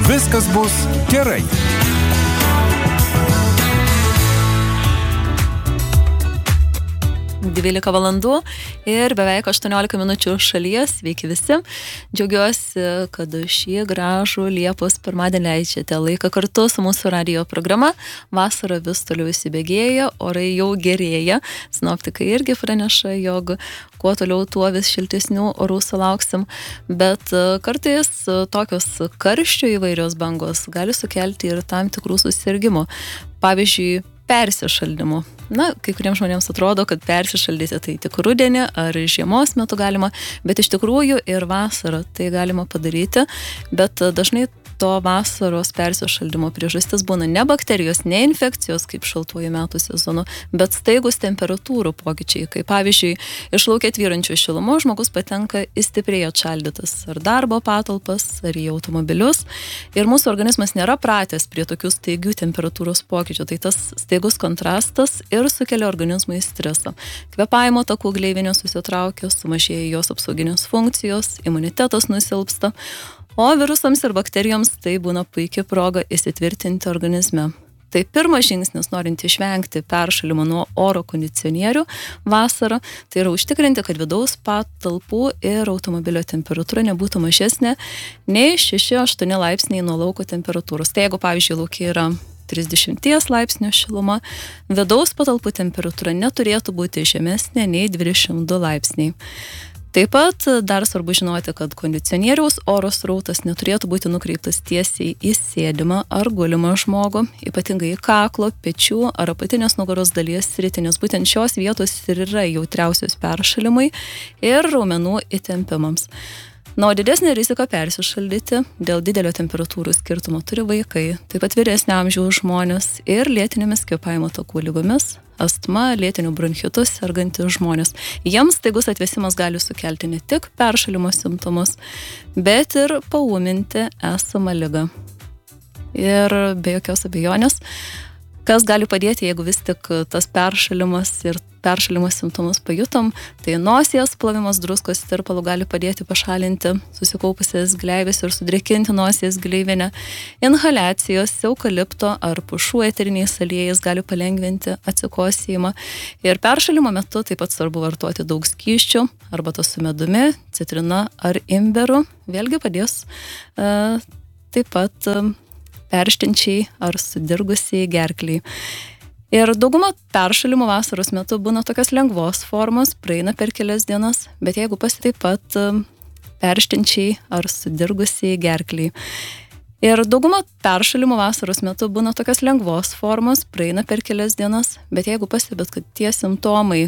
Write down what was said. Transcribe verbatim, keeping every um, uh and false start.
viskas bus gerai. dvylika valandų ir beveik aštuoniolika minučių šalyje. Sveiki visi. Džiaugiuosi, kad šį gražų Liepos pirmadienį leidžiate laiką kartu su mūsų radijo programa. Vasara vis toliau įsibėgėja, orai jau gerėja. Sinoptikai irgi praneša, jog kuo toliau tuo vis šiltesnių orų sulauksim. Bet kartais tokios karščio įvairios bangos gali sukelti ir tam tikrų susirgimų. Pavyzdžiui, persišaldymu. Na, kai kuriems žmonėms atrodo, kad persišaldyti tai tik rudenį ar žiemos metu galima, bet iš tikrųjų ir vasarą tai galima padaryti, bet dažnai to vasaros persišaldymo priežastis būna ne bakterijos, ne infekcijos kaip šaltuoju metų sezonu, bet staigus temperatūrų pokyčiai, kaip pavyzdžiui, iš lauke tvyrančių šilumos žmogus patenka į stipriai atšaldytas ar darbo patalpas, ar į automobilius, ir mūsų organizmas nėra pratęs prie tokių staigių temperatūros pokyčių, tai tas staigus kontrastas ir sukelia organizmui stresą. Kvėpavimo takų gleivinė susitraukia, sumažėja jos apsauginės funkcijos, imunitetas nusilpsta, o virusams ir bakterijoms tai būna puikia proga įsitvirtinti organizme. Tai pirmas žingsnis, norint išvengti peršalimo nuo oro kondicionierių vasarą, tai yra užtikrinti, kad vidaus patalpų ir automobilio temperatūra nebūtų mažesnė nei šeši aštuoni laipsniai nuo lauko temperatūros. Tai jeigu, pavyzdžiui, lauke yra trisdešimt laipsnių šiluma, vidaus patalpų temperatūra neturėtų būti žemesnė nei dvidešimt du laipsniai. Taip pat dar svarbu žinoti, kad kondicionieriaus oro srautas neturėtų būti nukreiptas tiesiai į sėdimą ar gulimą žmogų, ypatingai į kaklo, pečių ar apatinės nugaros dalies sritį, nes būtent šios vietos ir yra jautriausios peršalimui ir raumenų įtempimams. Na, o didesnė rizika persišaldyti dėl didelio temperatūrų skirtumo turi vaikai, taip pat vyresnio amžiaus žmonės ir lėtinėmis kvėpavimo takų ligomis, astma, lėtinių bronchitų sergantys žmonės. Jiems staigus atvėsimas gali sukelti ne tik peršalimo simptomus, bet ir paūminti esamą ligą. Ir be jokios abejonės, kas gali padėti, jeigu vis tik tas peršalimas ir peršalimo simptomus pajutom, tai nosies plovimas druskos tirpalu gali padėti pašalinti susikaupusias gleives ir sudrėkinti nosies gleivinę. Inhaliacijos, eukalipto ar pušų eteriniais aliejais gali palengvinti atsikosėjimą. Ir peršalimo metu taip pat svarbu vartoti daug skysčių, arbata su medumi, citrina ar imberu. Vėlgi padės e, taip pat e, perštinčiai ar sudirgusiai gerkliai. Ir dauguma peršalimo vasaros metu būna tokios lengvos formos, praeina per kelias dienas, bet jeigu pasi taip pat perštinčiai ar sudirgusiai gerkliai. Ir dauguma peršalimo vasaros metu būna tokios lengvos formos, praeina per kelias dienas, bet jeigu pastebėt, kad tie simptomai